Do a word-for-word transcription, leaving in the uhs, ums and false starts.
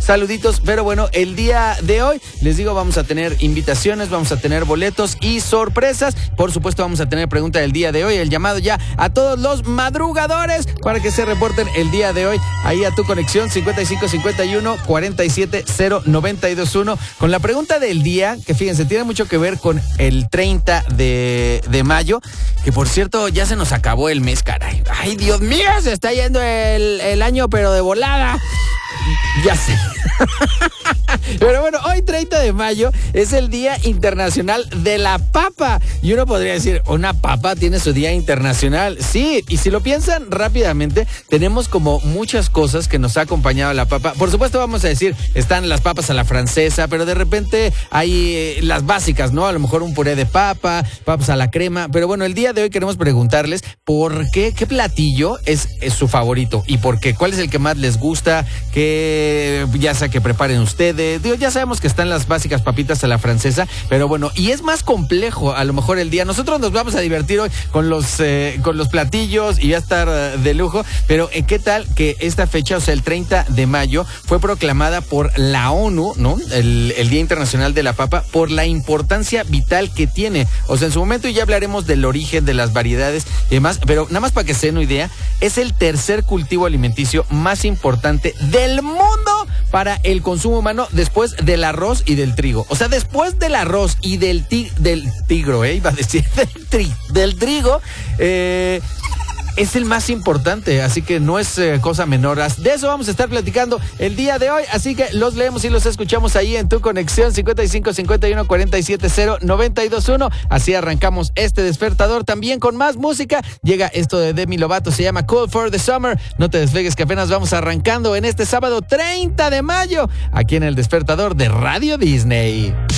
saluditos. Pero bueno, el día de hoy, les digo, vamos a tener invitaciones, vamos a tener boletos y sorpresas. Por supuesto, vamos a tener pregunta del día de hoy, el llamado ya a todos los madrugadores para que se reporten el día de hoy ahí a tu conexión cincuenta y cinco cincuenta y uno cuarenta y siete cero noventa y dos uno con la pregunta del día, que fíjense, tiene mucho que ver con el treinta de, de mayo, que por cierto ya se nos acabó el mes, caray. Ay, Dios mío, se está yendo el, el año pero de volada. Ya sé. Pero bueno, hoy treinta de mayo es el Día Internacional de la Papa. Y uno podría decir, ¿una papa tiene su Día Internacional? Sí, y si lo piensan rápidamente, tenemos como muchas cosas que nos ha acompañado la papa. Por supuesto, vamos a decir, están las papas a la francesa, pero de repente hay eh, las básicas, ¿no? A lo mejor un puré de papa, papas a la crema. Pero bueno, el día de hoy queremos preguntarles por qué, qué platillo es, es su favorito y por qué, cuál es el que más les gusta, que ya sea que preparen ustedes. Digo, ya sabemos que están las básicas papitas a la francesa, pero bueno, y es más complejo a lo mejor el día. Nosotros nos vamos a divertir hoy con los eh, con los platillos y va a estar uh, de lujo, pero eh, ¿qué tal que esta fecha, o sea, el treinta de mayo, fue proclamada por la ONU, ¿no? El, el Día Internacional de la Papa, por la importancia vital que tiene. O sea, en su momento ya hablaremos del origen, de las variedades y demás, pero nada más para que se den una idea, es el tercer cultivo alimenticio más importante del mundo para el consumo humano después del arroz y del trigo. O sea, después del arroz y del ti, del tigro, ¿eh? Iba a decir, del, tri, del trigo, eh... es el más importante, así que no es eh, cosa menor. De eso vamos a estar platicando el día de hoy, así que los leemos y los escuchamos ahí en tu conexión cincuenta y cinco cincuenta y uno cuarenta y siete cero noventa y dos uno. Así arrancamos este despertador también con más música. Llega esto de Demi Lovato, se llama Cool for the Summer. No te despegues que apenas vamos arrancando en este sábado treinta de mayo, aquí en el despertador de Radio Disney.